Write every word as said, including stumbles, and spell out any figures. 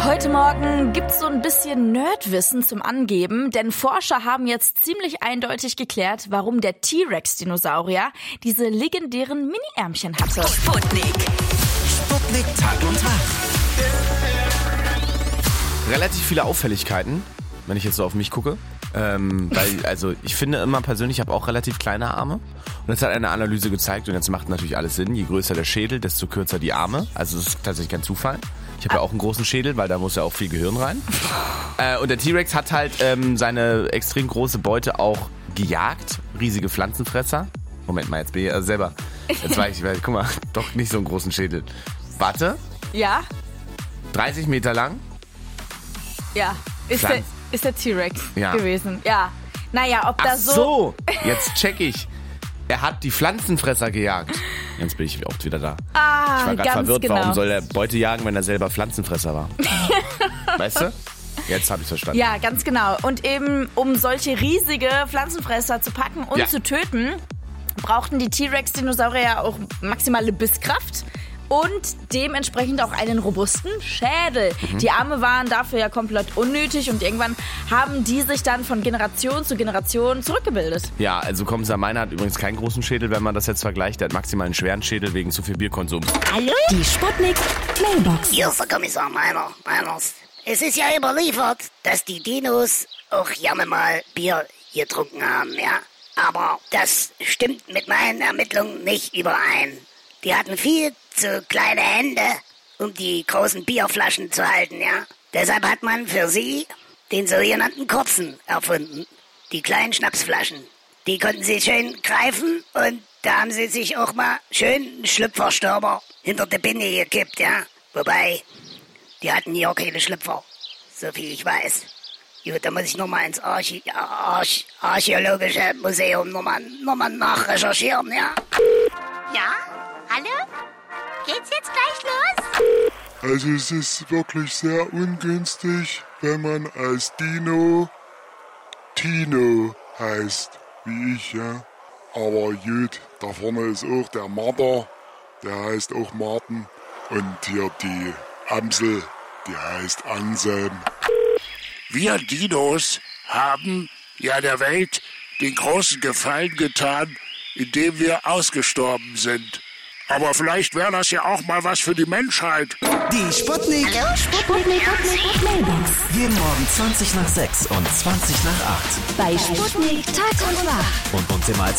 Heute Morgen gibt's so ein bisschen Nerdwissen zum Angeben, denn Forscher haben jetzt ziemlich eindeutig geklärt, warum der T-Rex-Dinosaurier diese legendären Mini-Ärmchen hatte. Sputnik. Sputnik Tag und Tag. Relativ viele Auffälligkeiten, wenn ich jetzt so auf mich gucke. Ähm, weil, also ich finde immer persönlich, ich habe auch relativ kleine Arme. Und das hat eine Analyse gezeigt und jetzt macht natürlich alles Sinn. Je größer der Schädel, desto kürzer die Arme. Also das ist tatsächlich kein Zufall. Ich habe ja auch einen großen Schädel, weil da muss ja auch viel Gehirn rein. Äh, und der T-Rex hat halt ähm, seine extrem große Beute auch gejagt. Riesige Pflanzenfresser. Moment mal, jetzt bin ich ja selber. Jetzt weiß ich, weil, guck mal, doch nicht so einen großen Schädel. Warte. Ja? dreißig Meter lang. Ja. Ist Pflanz- der, ist der T-Rex Ja. gewesen. Ja. Naja, ob Ach da so... so, jetzt check ich. Er hat die Pflanzenfresser gejagt. Jetzt bin ich auch wieder da. Ah, Ich war gerade ganz verwirrt, genau. warum soll er Beute jagen, wenn er selber Pflanzenfresser war? Weißt du? Jetzt habe ich verstanden. Ja, ganz genau. Und eben, um solche riesige Pflanzenfresser zu packen und Ja. zu töten, brauchten die T-Rex-Dinosaurier auch maximale Bisskraft und dementsprechend auch einen robusten Schädel. Mhm. Die Arme waren dafür ja komplett unnötig und irgendwann haben die sich dann von Generation zu Generation zurückgebildet. Ja, also Kommissar Meiner hat übrigens keinen großen Schädel, wenn man das jetzt vergleicht. Der hat maximal einen schweren Schädel wegen zu viel Bierkonsum. Hallo? Die Sputnik Mailbox. Hier ist der Kommissar Meiner. Meiners. Es ist ja überliefert, dass die Dinos auch gerne mal Bier getrunken haben, ja. Aber das stimmt mit meinen Ermittlungen nicht überein. Die hatten viel zu kleine Hände, um die großen Bierflaschen zu halten, ja. Deshalb hat man für sie den sogenannten Kurzen erfunden. Die kleinen Schnapsflaschen. Die konnten sie schön greifen und da haben sie sich auch mal schön einen Schlüpferstürmer hinter die Binde gekippt, ja. Wobei, die hatten hier auch keine Schlüpfer, so viel ich weiß. Gut, da muss ich nochmal ins Archi- Arch- Archäologische Museum nochmal noch mal nachrecherchieren, ja. Ja? Hallo? Geht's jetzt gleich los? Also es ist wirklich sehr ungünstig, wenn man als Dino Tino heißt, wie ich, ja. Aber gut, da vorne ist auch der Marder, der heißt auch Martin. Und hier die Amsel, die heißt Anselm. Wir Dinos haben ja der Welt den großen Gefallen getan, indem wir ausgestorben sind. Aber vielleicht wäre das ja auch mal was für die Menschheit. Die Sputnik. Hallo? Sputnik, Sputnik, Mailbox. Jeden Morgen zwanzig nach sechs und zwanzig nach acht. Bei Sputnik Tag und Nacht. Und uns immer als